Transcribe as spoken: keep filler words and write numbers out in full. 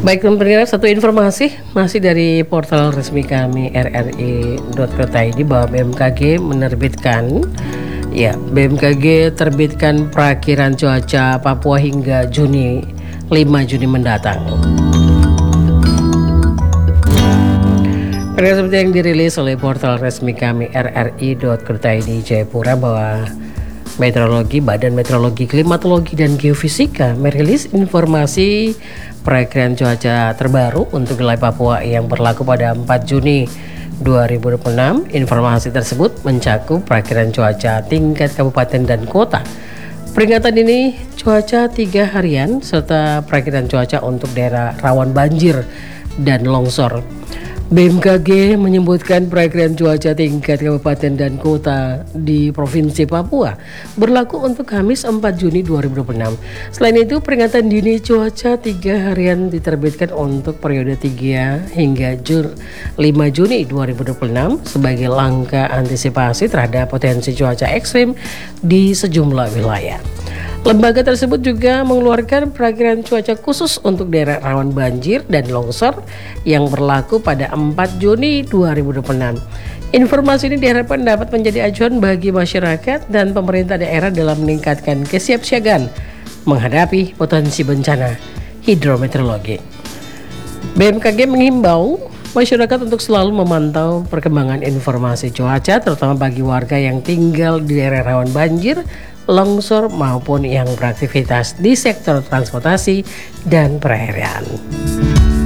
Baik pendengar, satu informasi masih dari portal resmi kami r r i dot co dot i d bahwa B M K G menerbitkan ya B M K G terbitkan perakiran cuaca Papua hingga Juni lima Juni mendatang. Pendengar, seperti yang dirilis oleh portal resmi kami r r i dot co dot i d Jayapura bahwa Meteorologi, Badan Meteorologi, Klimatologi, dan Geofisika merilis informasi perakiraan cuaca terbaru untuk wilayah Papua yang berlaku pada empat Juni dua ribu dua puluh enam. Informasi tersebut mencakup perakiraan cuaca tingkat kabupaten dan kota. Peringatan ini cuaca tiga harian serta perakiraan cuaca untuk daerah rawan banjir dan longsor. B M K G menyebutkan perakiraan cuaca tingkat kabupaten dan kota di Provinsi Papua berlaku untuk Kamis empat Juni dua ribu dua puluh enam. Selain itu, peringatan dini cuaca tiga harian diterbitkan untuk periode tiga hingga lima Juni dua ribu dua puluh enam sebagai langkah antisipasi terhadap potensi cuaca ekstrim di sejumlah wilayah. Lembaga tersebut juga mengeluarkan perakiran cuaca khusus untuk daerah rawan banjir dan longsor yang berlaku pada empat Juni dua ribu dua puluh enam. Informasi ini diharapkan dapat menjadi acuan bagi masyarakat dan pemerintah daerah dalam meningkatkan kesiapsiagaan menghadapi potensi bencana hidrometeorologi. B M K G menghimbau masyarakat untuk selalu memantau perkembangan informasi cuaca, terutama bagi warga yang tinggal di daerah rawan banjir, longsor maupun yang beraktivitas di sektor transportasi dan perairan.